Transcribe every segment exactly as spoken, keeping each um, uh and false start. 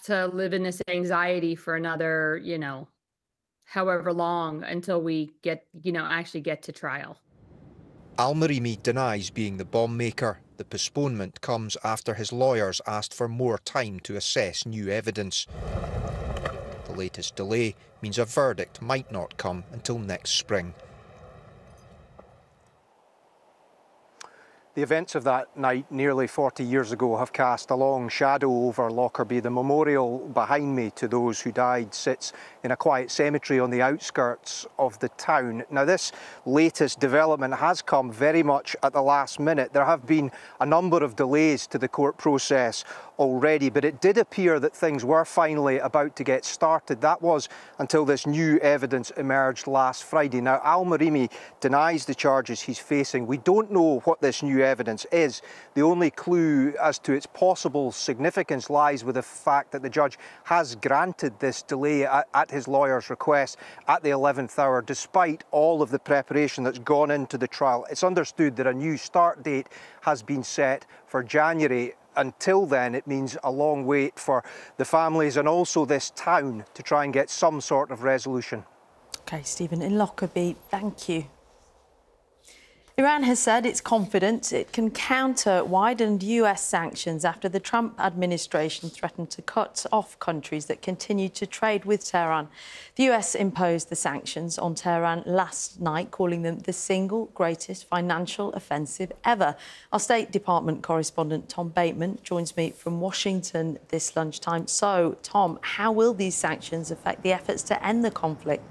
to live in this anxiety for another, you know, however long until we get, you know, actually get to trial. Al-Marimi denies being the bomb maker. The postponement comes after his lawyers asked for more time to assess new evidence. The latest delay means a verdict might not come until next spring. The events of that night nearly forty years ago have cast a long shadow over Lockerbie. The memorial behind me to those who died sits in a quiet cemetery on the outskirts of the town. Now, this latest development has come very much at the last minute. There have been a number of delays to the court process already, but it did appear that things were finally about to get started. That was until this new evidence emerged last Friday. Now, Al-Marimi denies the charges he's facing. We don't know what this new evidence is. The only clue as to its possible significance lies with the fact that the judge has granted this delay at, at his lawyer's request at the eleventh hour, despite all of the preparation that's gone into the trial. It's understood that a new start date has been set for January. Until then, it means a long wait for the families and also this town to try and get some sort of resolution. OK, Stephen, in Lockerbie, thank you. Iran has said it's confident it can counter widened U S sanctions after the Trump administration threatened to cut off countries that continue to trade with Tehran. The U S imposed the sanctions on Tehran last night, calling them the single greatest financial offensive ever. Our State Department correspondent Tom Bateman joins me from Washington this lunchtime. So, Tom, how will these sanctions affect the efforts to end the conflict?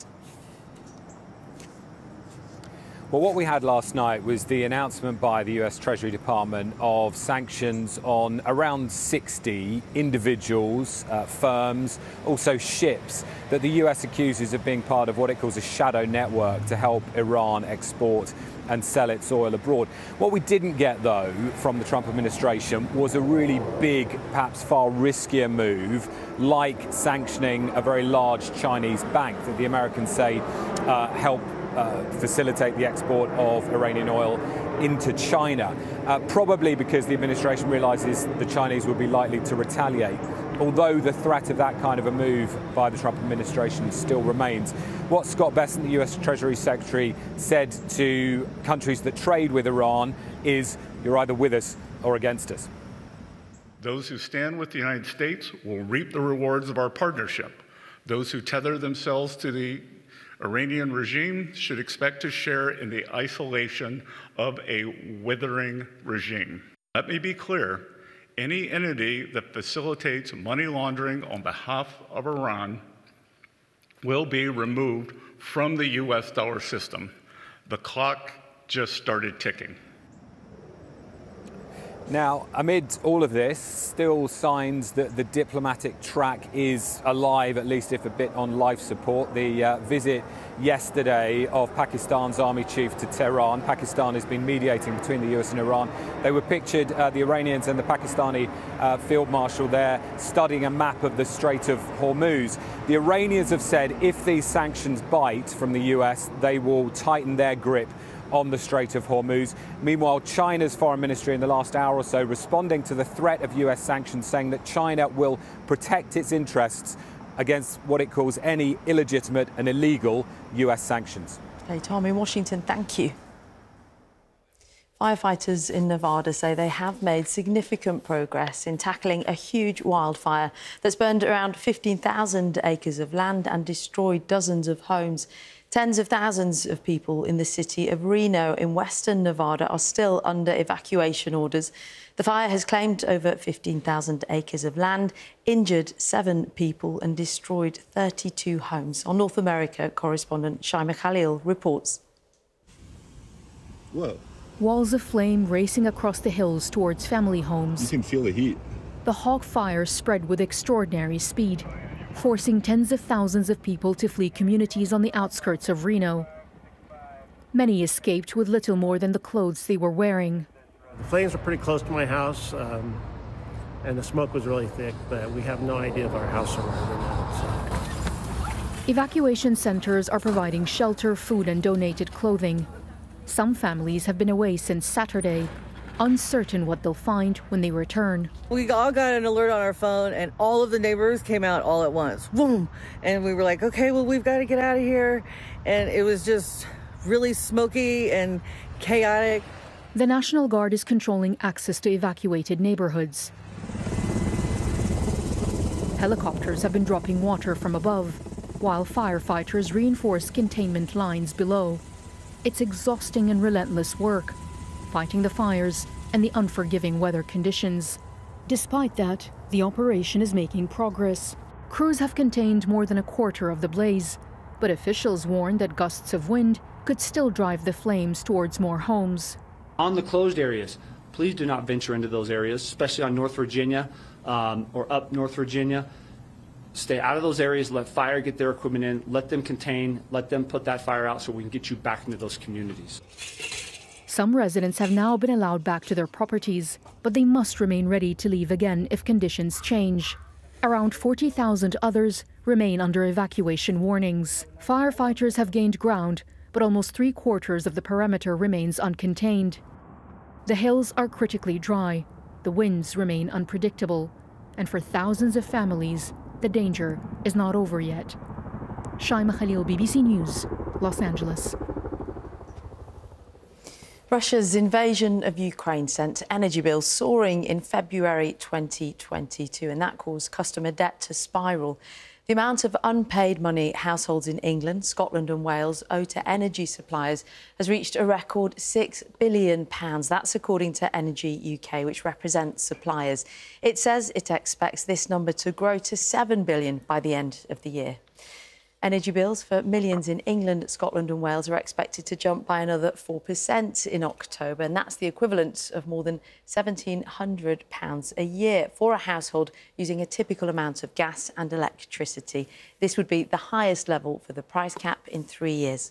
Well, what we had last night was the announcement by the U S Treasury Department of sanctions on around sixty individuals, uh, firms, also ships that the U S accuses of being part of what it calls a shadow network to help Iran export and sell its oil abroad. What we didn't get, though, from the Trump administration was a really big, perhaps far riskier move, like sanctioning a very large Chinese bank that the Americans say uh, help Uh, facilitate the export of Iranian oil into China, uh, probably because the administration realises the Chinese would be likely to retaliate, although the threat of that kind of a move by the Trump administration still remains. What Scott Bessent, the U S Treasury Secretary, said to countries that trade with Iran is, you're either with us or against us. Those who stand with the United States will reap the rewards of our partnership. Those who tether themselves to the Iranian regime should expect to share in the isolation of a withering regime. Let me be clear, any entity that facilitates money laundering on behalf of Iran will be removed from the U S dollar system. The clock just started ticking. Now, amid all of this, still signs that the diplomatic track is alive, at least if a bit on life support. The uh, visit yesterday of Pakistan's army chief to Tehran. Pakistan has been mediating between the U S and Iran. They were pictured, uh, the Iranians and the Pakistani uh, field marshal there, studying a map of the Strait of Hormuz. The Iranians have said if these sanctions bite from the U S, they will tighten their grip on the Strait of Hormuz. Meanwhile, China's foreign ministry in the last hour or so responding to the threat of U S sanctions, saying that China will protect its interests against what it calls any illegitimate and illegal U S sanctions. Okay, Tom in Washington, thank you. Firefighters in Nevada say they have made significant progress in tackling a huge wildfire that's burned around fifteen thousand acres of land and destroyed dozens of homes. Tens of thousands of people in the city of Reno in western Nevada are still under evacuation orders. The fire has claimed over fifteen thousand acres of land, injured seven people and destroyed thirty-two homes. Our North America correspondent Shaima Khalil reports. Whoa. Walls of flame racing across the hills towards family homes. You can feel the heat. The hog fire spread with extraordinary speed, forcing tens of thousands of people to flee communities on the outskirts of Reno. Many escaped with little more than the clothes they were wearing. The flames were pretty close to my house, um, and the smoke was really thick, but we have no idea if our house survived or not. So. Evacuation centers are providing shelter, food, and donated clothing. Some families have been away since Saturday. uncertain what they'll find when they return. We all got an alert on our phone and all of the neighbors came out all at once. Boom! And we were like, okay, well, we've got to get out of here. And it was just really smoky and chaotic. The National Guard is controlling access to evacuated neighborhoods. Helicopters have been dropping water from above, while firefighters reinforce containment lines below. It's exhausting and relentless work, fighting the fires and the unforgiving weather conditions. Despite that, the operation is making progress. Crews have contained more than a quarter of the blaze, but officials warn that gusts of wind could still drive the flames towards more homes. On the closed areas, please do not venture into those areas, especially on North Virginia um, or up North Virginia. Stay out of those areas, let fire get their equipment in, let them contain, let them put that fire out so we can get you back into those communities. Some residents have now been allowed back to their properties, but they must remain ready to leave again if conditions change. Around forty thousand others remain under evacuation warnings. Firefighters have gained ground, but almost three quarters of the perimeter remains uncontained. The hills are critically dry, the winds remain unpredictable, and for thousands of families, the danger is not over yet. Shaima Khalil, B B C News, Los Angeles. Russia's invasion of Ukraine sent energy bills soaring in February twenty twenty-two, and that caused customer debt to spiral. The amount of unpaid money households in England, Scotland and Wales owe to energy suppliers has reached a record six billion pounds. That's according to Energy U K, which represents suppliers. It says it expects this number to grow to seven billion pounds by the end of the year. Energy bills for millions in England, Scotland and Wales are expected to jump by another four percent in October, and that's the equivalent of more than one thousand seven hundred pounds a year for a household using a typical amount of gas and electricity. This would be the highest level for the price cap in three years.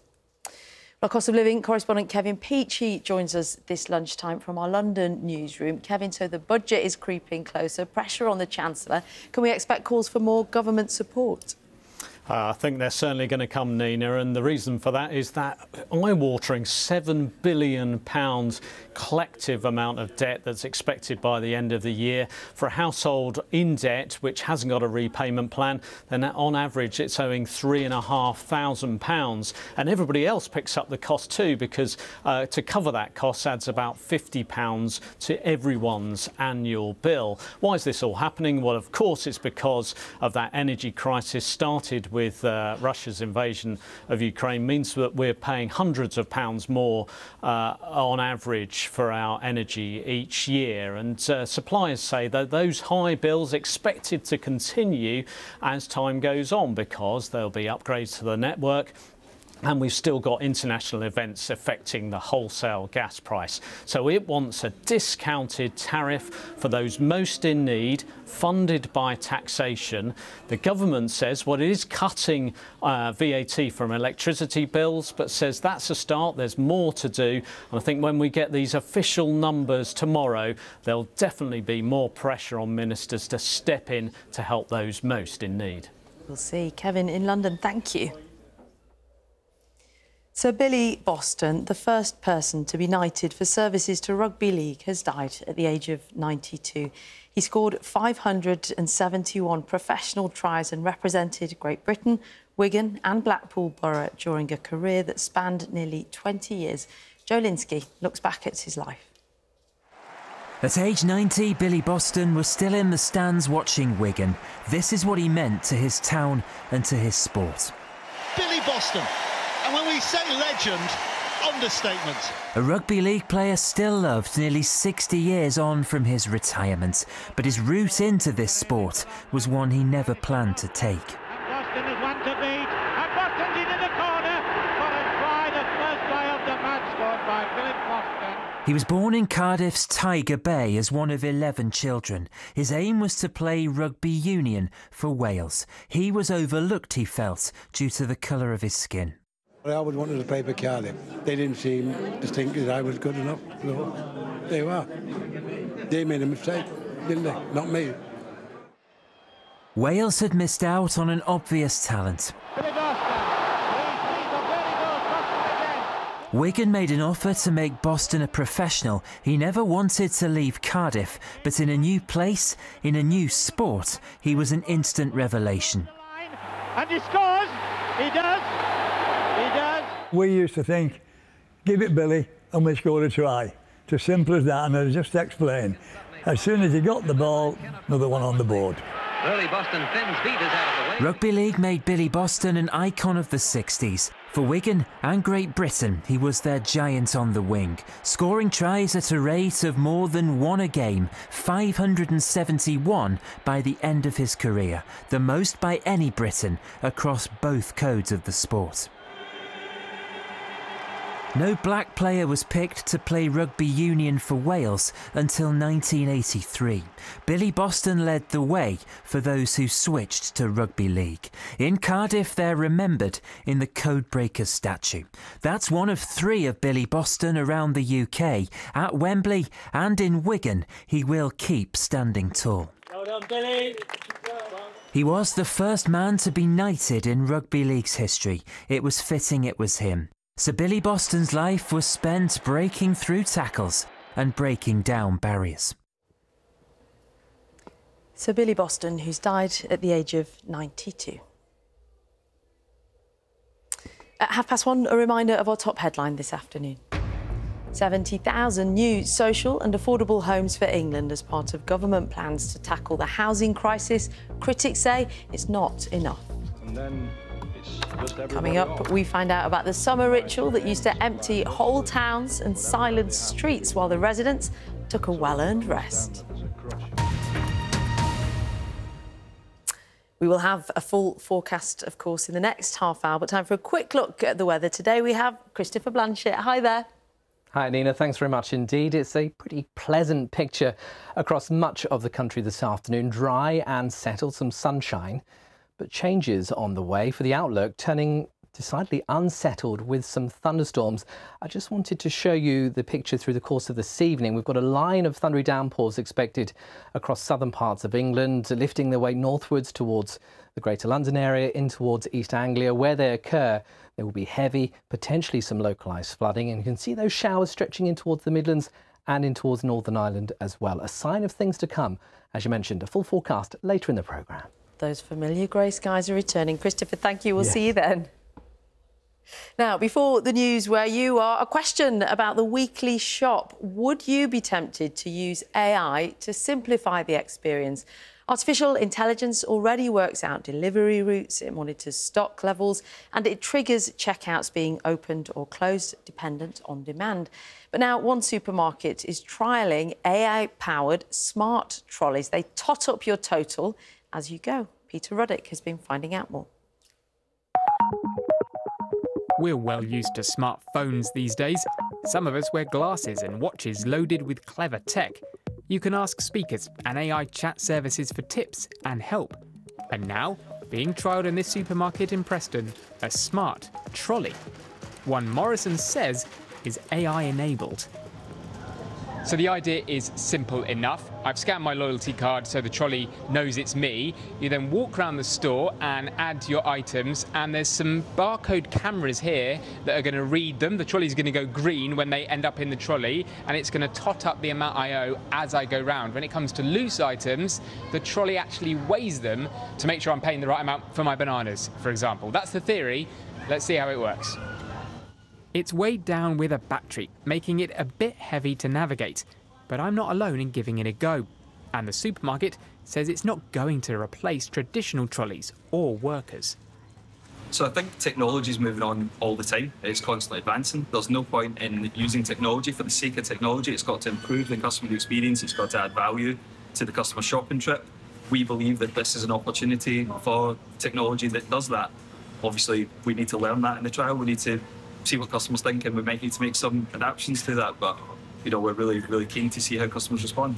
Our cost of living correspondent Kevin Peachy joins us this lunchtime from our London newsroom. Kevin, so the budget is creeping closer, pressure on the Chancellor. Can we expect calls for more government support? Uh, I think they're certainly going to come, Nina, and the reason for that is that eye-watering seven billion pounds collective amount of debt that's expected by the end of the year. For a household in debt which hasn't got a repayment plan, then on average it's owing three thousand five hundred pounds. And everybody else picks up the cost too, because uh, to cover that cost adds about fifty pounds to everyone's annual bill. Why is this all happening? Well, of course, it's because of that energy crisis started with uh, Russia's invasion of Ukraine, means that we're paying hundreds of pounds more uh, on average for our energy each year. And uh, suppliers say that those high bills expected to continue as time goes on, because there'll be upgrades to the network. And we've still got international events affecting the wholesale gas price. So it wants a discounted tariff for those most in need, funded by taxation. The government says, well, it is cutting uh, V A T from electricity bills, but says that's a start. There's more to do. And I think when we get these official numbers tomorrow, there'll definitely be more pressure on ministers to step in to help those most in need. We'll see. Kevin in London, thank you. Sir Billy Boston, the first person to be knighted for services to rugby league, has died at the age of ninety-two. He scored five hundred seventy-one professional tries and represented Great Britain, Wigan and Blackpool Borough during a career that spanned nearly twenty years. Joe Linsky looks back at his life. At age ninety, Billy Boston was still in the stands watching Wigan. This is what he meant to his town and to his sport. Billy Boston. And when we say legend, understatement. A rugby league player still loved nearly sixty years on from his retirement, but his route into this sport was one he never planned to take. And Boston is one to beat, and Boston's into the corner for a try, the first try of the match scored by Philip Boston. He was born in Cardiff's Tiger Bay as one of eleven children. His aim was to play rugby union for Wales. He was overlooked, he felt, due to the colour of his skin. I always wanted to play for Cardiff. They didn't seem to think that I was good enough. No, they were. They made a mistake, didn't they? Not me. Wales had missed out on an obvious talent. Wigan made an offer to make Boston a professional. He never wanted to leave Cardiff, but in a new place, in a new sport, he was an instant revelation. And he scores! He does! He does! We used to think, give it Billy and we score a try. It's as simple as that, and I'll just explain. As soon as he got the ball, another one on the board. Early Boston Finns beat us out of the way. Rugby League made Billy Boston an icon of the sixties. For Wigan and Great Britain, he was their giant on the wing, scoring tries at a rate of more than one a game, five hundred seventy-one by the end of his career, the most by any Briton across both codes of the sport. No black player was picked to play rugby union for Wales until nineteen eighty-three. Billy Boston led the way for those who switched to rugby league. In Cardiff, they're remembered in the Codebreaker statue. That's one of three of Billy Boston around the U K. At Wembley and in Wigan, he will keep standing tall. Well done, Billy. He was the first man to be knighted in rugby league's history. It was fitting it was him. So Billy Boston's life was spent breaking through tackles and breaking down barriers. So Billy Boston, who's died at the age of ninety-two. At half past one, a reminder of our top headline this afternoon. seventy thousand new social and affordable homes for England as part of government plans to tackle the housing crisis. Critics say it's not enough. And then Coming up, we find out about the summer ritual that used to empty whole towns and silence streets while the residents took a well-earned rest. We will have a full forecast, of course, in the next half hour, but time for a quick look at the weather. Today we have Christopher Blanchett. Hi there. Hi, Nina. Thanks very much indeed. It's a pretty pleasant picture across much of the country this afternoon. Dry and settled, some sunshine. But changes on the way for the outlook, turning decidedly unsettled with some thunderstorms. I just wanted to show you the picture through the course of this evening. We've got a line of thundery downpours expected across southern parts of England, lifting their way northwards towards the Greater London area, in towards East Anglia. Where they occur, there will be heavy, potentially some localised flooding, and you can see those showers stretching in towards the Midlands and in towards Northern Ireland as well. A sign of things to come. As you mentioned, a full forecast later in the programme. Those familiar grey skies are returning. Christopher, thank you. We'll yes. see you then. Now, before the news where you are, a question about the weekly shop. Would you be tempted to use A I to simplify the experience? Artificial intelligence already works out delivery routes, it monitors stock levels, and it triggers checkouts being opened or closed, dependent on demand. But now one supermarket is trialling A I-powered smart trolleys. They tot up your total as you go. Peter Ruddick has been finding out more. We're well used to smartphones these days. Some of us wear glasses and watches loaded with clever tech. You can ask speakers and A I chat services for tips and help. And now, being trialled in this supermarket in Preston, a smart trolley. One Morrison says is A I enabled. So the idea is simple enough. I've scanned my loyalty card so the trolley knows it's me. You then walk around the store and add your items, and there's some barcode cameras here that are going to read them. The trolley's going to go green when they end up in the trolley, and it's going to tot up the amount I owe as I go round. When it comes to loose items, the trolley actually weighs them to make sure I'm paying the right amount for my bananas, for example. That's the theory. Let's see how it works. It's weighed down with a battery, making it a bit heavy to navigate. But I'm not alone in giving it a go. And the supermarket says it's not going to replace traditional trolleys or workers. So I think technology is moving on all the time. It's constantly advancing. There's no point in using technology for the sake of technology. It's got to improve the customer experience. It's got to add value to the customer shopping trip. We believe that this is an opportunity for technology that does that. Obviously, we need to learn that in the trial. We need to see what customers think, and we might need to make some adaptations to that, but you know, we're really, really keen to see how customers respond.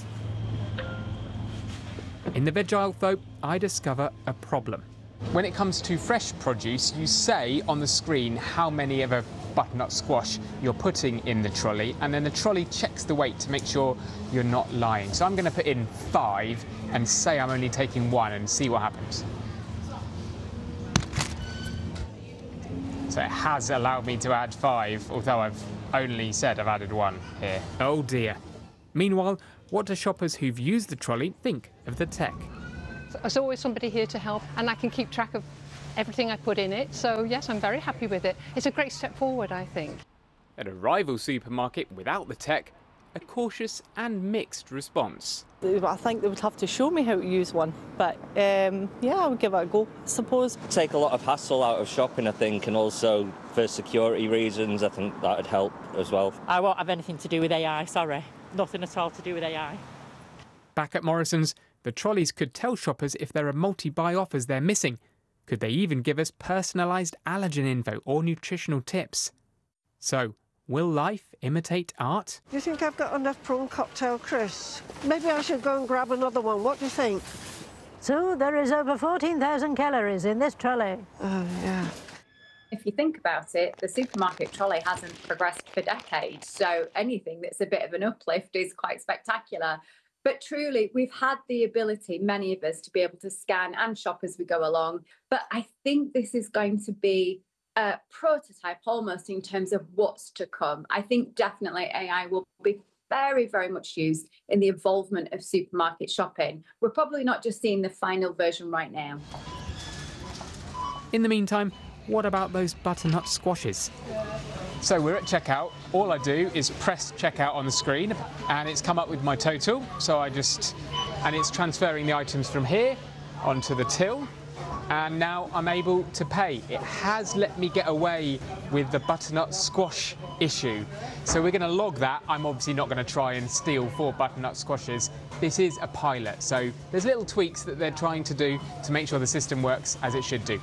In the veg aisle, though, I discover a problem. When it comes to fresh produce, you say on the screen how many of a butternut squash you're putting in the trolley, and then the trolley checks the weight to make sure you're not lying. So I'm going to put in five and say I'm only taking one and see what happens. So it has allowed me to add five, although I've only said I've added one here. Oh dear. Meanwhile, what do shoppers who've used the trolley think of the tech? There's always somebody here to help, and I can keep track of everything I put in it. So yes, I'm very happy with it. It's a great step forward, I think. At a rival supermarket without the tech, a cautious and mixed response. I think they would have to show me how to use one, but um, yeah, I would give it a go, I suppose. Take a lot of hassle out of shopping, I think, and also for security reasons, I think that would help as well. I won't have anything to do with A I, sorry. Nothing at all to do with A I. Back at Morrison's, the trolleys could tell shoppers if there are multi-buy offers they're missing. Could they even give us personalised allergen info or nutritional tips? So, will life imitate art? Do you think I've got enough prawn cocktail, Chris? Maybe I should go and grab another one. What do you think? So there is over fourteen thousand calories in this trolley. Oh, yeah. If you think about it, the supermarket trolley hasn't progressed for decades, so anything that's a bit of an uplift is quite spectacular. But truly, we've had the ability, many of us, to be able to scan and shop as we go along. But I think this is going to be a prototype almost in terms of what's to come. I think definitely A I will be very, very much used in the involvement of supermarket shopping. We're probably not just seeing the final version right now. In the meantime, what about those butternut squashes? So we're at checkout. All I do is press checkout on the screen and it's come up with my total. So I just, and it's transferring the items from here onto the till. And now I'm able to pay. It has let me get away with the butternut squash issue. So we're going to log that. I'm obviously not going to try and steal four butternut squashes. This is a pilot, so there's little tweaks that they're trying to do to make sure the system works as it should do.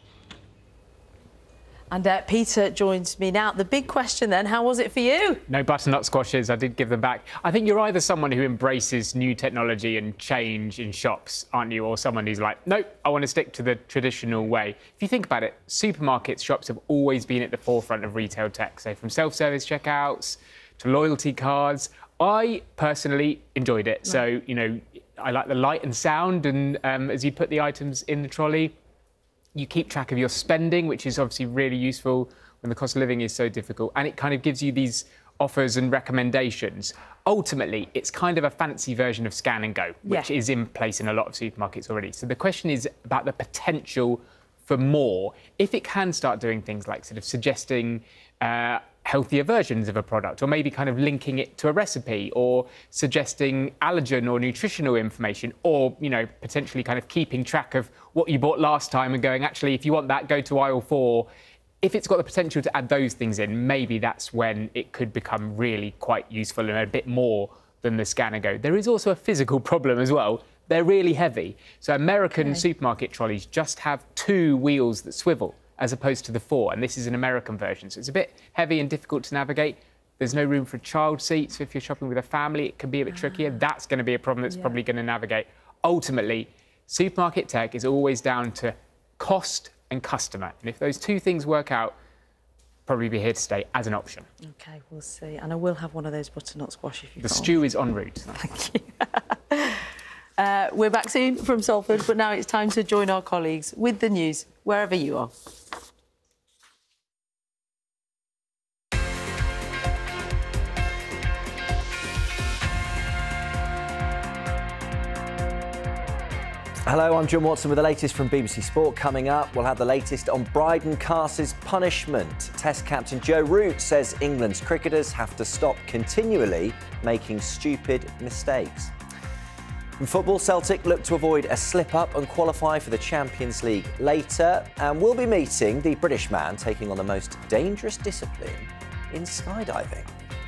And uh, Peter joins me now. The big question then, how was it for you? No butternut squashes, I did give them back. I think you're either someone who embraces new technology and change in shops, aren't you? Or someone who's like, nope, I want to stick to the traditional way. If you think about it, supermarkets, shops have always been at the forefront of retail tech. So from self-service checkouts to loyalty cards, I personally enjoyed it. Right. So, you know, I like the light and sound, and um, as you put the items in the trolley, you keep track of your spending, which is obviously really useful when the cost of living is so difficult. And it kind of gives you these offers and recommendations. Ultimately, it's kind of a fancy version of Scan and Go, which yeah. is in place in a lot of supermarkets already. So the question is about the potential for more. If it can start doing things like sort of suggesting uh, healthier versions of a product, or maybe kind of linking it to a recipe, or suggesting allergen or nutritional information, or, you know, potentially kind of keeping track of what you bought last time and going, actually, if you want that, go to aisle four. If it's got the potential to add those things in, maybe that's when it could become really quite useful and a bit more than the Scan and Go. There is also a physical problem as well. They're really heavy. So American okay. supermarket trolleys just have two wheels that swivel, as opposed to the four, and this is an American version. So it's a bit heavy and difficult to navigate. There's no room for child seats. So if you're shopping with a family, it can be a bit trickier. That's going to be a problem that's yeah. probably going to navigate. Ultimately, supermarket tech is always down to cost and customer. And if those two things work out, probably be here to stay as an option. OK, we'll see. And I will have one of those butternut squash if you The can't. stew is en route. Thank you. uh, we're back soon from Salford, but now it's time to join our colleagues with the news, wherever you are. Hello, I'm John Watson with the latest from B B C Sport. Coming up, we'll have the latest on Bryden Carse's punishment. Test captain Joe Root says England's cricketers have to stop continually making stupid mistakes. In football, Celtic look to avoid a slip-up and qualify for the Champions League later. And we'll be meeting the British man taking on the most dangerous discipline in skydiving.